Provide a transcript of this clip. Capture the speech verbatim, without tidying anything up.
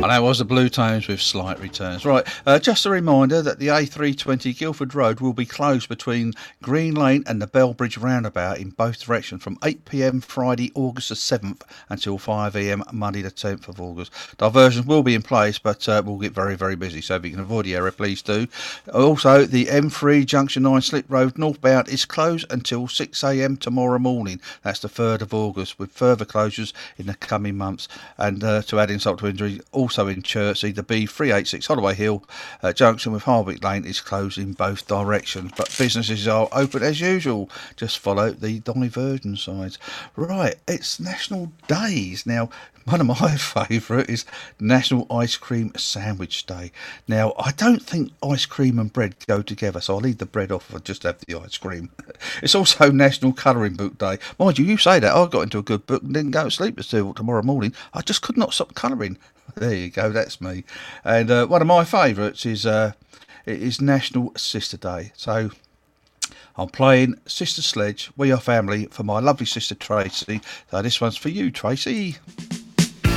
And that was the Blue Tones with slight returns. Right, uh, just a reminder that the A three twenty Guildford Road will be closed between Green Lane and the Bellbridge roundabout in both directions from eight p m Friday, August the seventh until five a m Monday the tenth of August. Diversions will be in place, but uh, we'll get very, very busy, so if you can avoid the area, please do. Also, the M three Junction nine Slip Road northbound is closed until six a m tomorrow morning. That's the third of August, with further closures in the coming months. And uh, to add insult to injury, also in Chertsey, the B three eighty-six Holloway Hill uh, junction with Harwick Lane is closed in both directions, but businesses are open as usual. Just follow the diversion signs. Right, it's National Days. Now, one of my favourite is National Ice Cream Sandwich Day. Now, I don't think ice cream and bread go together, so I'll leave the bread off and just have the ice cream. It's also National Colouring Book Day. Mind you, you say that. I got into a good book and didn't go to sleep until tomorrow morning. I just could not stop colouring. There you go, that's me. And uh, one of my favourites is, uh, it is National Sister Day. So I'm playing Sister Sledge, We Are Family, for my lovely sister Tracy. So this one's for you, Tracy.